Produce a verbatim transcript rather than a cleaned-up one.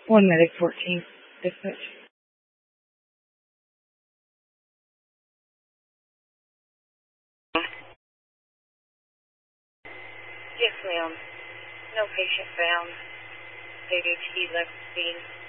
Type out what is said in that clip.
One medic fourteen. Dispatch. Yes, ma'am. No patient found. A D T left scene.